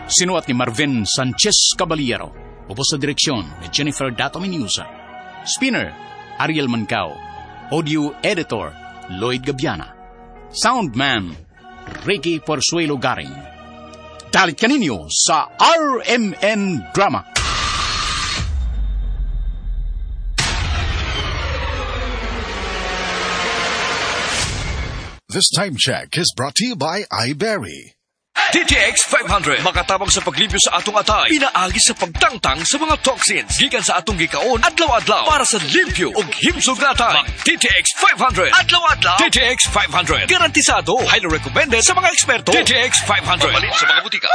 Sinuat ni Marvin Sanchez Caballero. Upos sa direksyon ni Jennifer Dato Menusa. Spinner, Ariel Mancao. Audio Editor, Lloyd Gabiana. Soundman, Ricky Porzuelo Garing. Dalit kaninyo sa RMN Drama. This time check is brought to you by iBerry. DTX 500 makatabang sa paglibyo sa atong atay, pinaagi sa pagtangtang sa mga toxins gikan sa atong gikaon adlaw-adlaw para sa limpyo ug himsog na atay. DTX 500 adlaw-adlaw. DTX 500 garantisado, highly recommended sa mga eksperto. DTX 500 mabalin sa mga butika.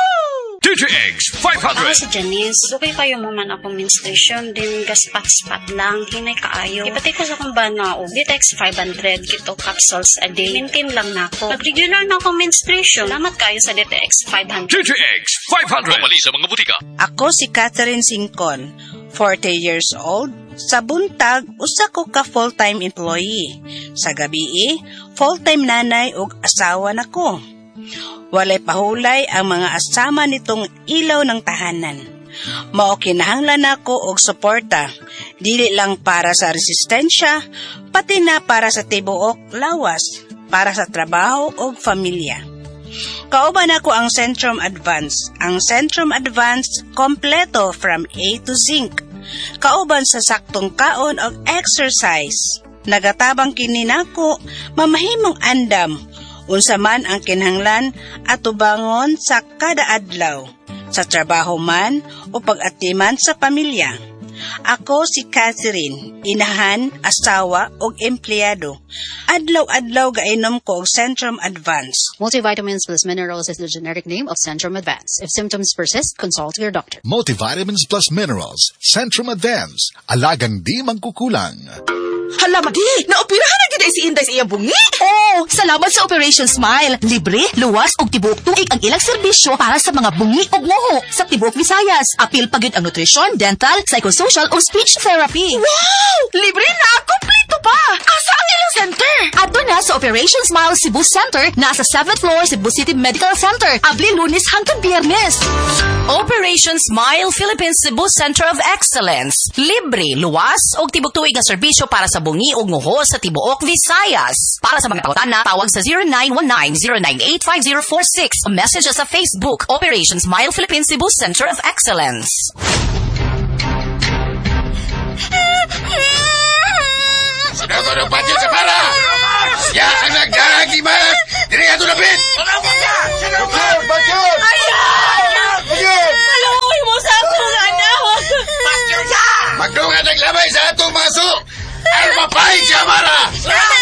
DTX 500. Ako si Janice. Dugay kayo mo man akong menstruation, din gaspat-spat lang, hinay kaayo. Ipatay ko sa kumbana o DTX 500, kito capsules a day. Maintain lang na ako. Pag-regular na akong menstruation, salamat kayo sa DTX 500. DTX 500. Mabali sa mga butika. Ako si Catherine Singcon, 40 years old. Sa buntag, usa ko ka full-time employee. Sa gabi, full-time nanay ug asawa nako. Walay pahulay ang mga asama nitong ilaw ng tahanan. Mao kinahanglan nako og suporta, dili lang para sa resistensya, pati na para sa tibuok lawas, para sa trabaho ug pamilya. Kauban ako ang Centrum Advance. Ang Centrum Advance kompleto from A to Zinc. Kauban sa saktong kaon ug exercise. Nagatabang kini nako mamahimong andam. Unsa man ang kinahanglan at tubangon sa kada adlaw, sa trabaho man o pag-atiman sa pamilya. Ako si Catherine, inahan, asawa o empleyado. Adlaw-adlaw gainom ko og Centrum Advance. Multivitamins plus minerals is the generic name of Centrum Advance. If symptoms persist, consult your doctor. Multivitamins plus minerals. Centrum Advance. Alagang di magkukulang. Hala, Madi! Naoperahan na gina si Inday sa iyang bungi! Oo! Salamat sa Operation Smile. Libre, luwas ug tibuok tuig ang ilang serbisyo para sa mga bungi ug nguho sa tibuok Visayas. Apil pagid ang nutrition, dental, psychosocial o speech therapy. Wow! Libre na! Kompleto pa! Asa ang ilang center? Adto na sa Operation Smile Cebu Center, nasa 7th floor Cebu City Medical Center. Abli Lunes hangtod Biyernes. Operation Smile Philippines Cebu Center of Excellence. Libre, luwas ug tibuok tuig nga serbisyo para sa bungi ug nguho sa tibuok Visayas. Para sa mga pangutana, tawag sa 0919-098-5046 o message sa Facebook, Operation Smile Philippines Cebu Center of Excellence. Sinago ng budget sa para! Siya ang nagdagiman! Diri ato na pin! Budget! Budget! Maluoy mo sa akong anak! Magdungan naglamay sa atong maso! Ay, mapahit siya, Mara!